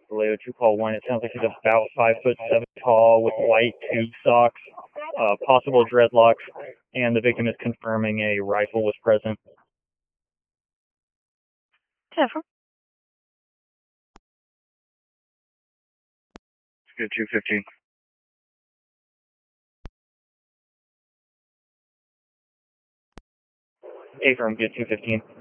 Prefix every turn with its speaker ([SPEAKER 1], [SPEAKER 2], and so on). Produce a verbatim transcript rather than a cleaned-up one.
[SPEAKER 1] Vallejo two call one. It sounds like he's about five foot seven tall with white tube socks, uh, possible dreadlocks, and the victim is confirming a rifle was present.
[SPEAKER 2] Several.
[SPEAKER 1] Good, two fifteen. Affirm, good, two fifteen.